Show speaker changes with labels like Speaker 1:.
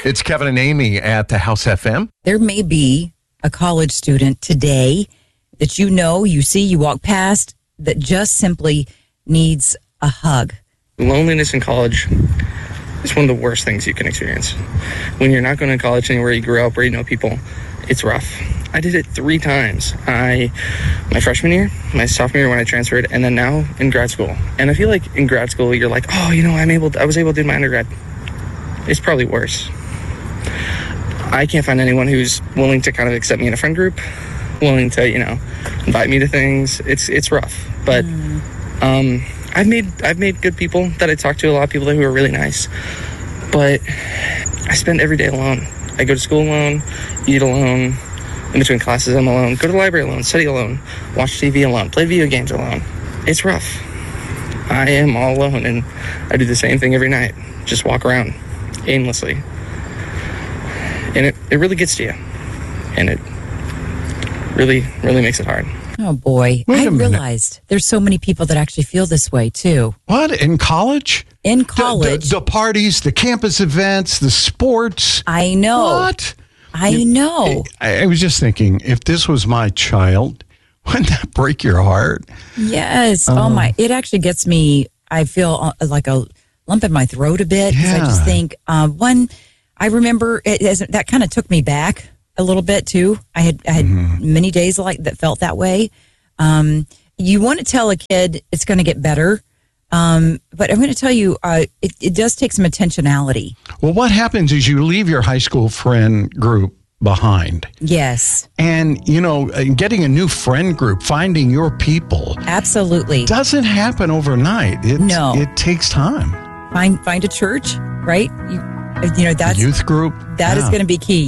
Speaker 1: It's Kevin and Amy at the House FM.
Speaker 2: There may be a college student today that you see, you walk past, that just simply needs a hug.
Speaker 3: Loneliness in college is one of the worst things you can experience. When you're not going to college anywhere you grew up, where you know people, it's rough. I did it 3 times. My freshman year, my sophomore year when I transferred, and then now in grad school. And I feel like in grad school, you're like, oh, I was able to do my undergrad. It's probably worse. I can't find anyone who's willing to kind of accept me in a friend group, willing to, invite me to things. It's rough. But I've made good people that I talk to, a lot of people who are really nice. But I spend every day alone. I go to school alone, eat alone. In between classes, I'm alone. Go to the library alone, study alone, watch TV alone, play video games alone. It's rough. I am all alone, and I do the same thing every night. Just walk around aimlessly. And it really gets to you. And it really, really makes it hard.
Speaker 2: Oh, boy. I realized there's so many people that actually feel this way, too.
Speaker 4: What? In college?
Speaker 2: In college.
Speaker 4: The parties, the campus events, the sports.
Speaker 2: I know.
Speaker 4: What?
Speaker 2: I know.
Speaker 4: I was just thinking, if this was my child, wouldn't that break your heart?
Speaker 2: Yes. Oh, my. It actually gets me, I feel like a lump in my throat a bit.
Speaker 4: Yeah.
Speaker 2: I just think, I remember that kind of took me back a little bit too. I had many days like that felt that way. You want to tell a kid it's going to get better, but I'm going to tell you it does take some intentionality.
Speaker 4: Well, what happens is you leave your high school friend group behind.
Speaker 2: Yes.
Speaker 4: And, getting a new friend group, finding your people.
Speaker 2: Absolutely.
Speaker 4: Doesn't happen overnight.
Speaker 2: No.
Speaker 4: It takes time.
Speaker 2: Find a church, right? That's
Speaker 4: Youth group.
Speaker 2: That is going to be key.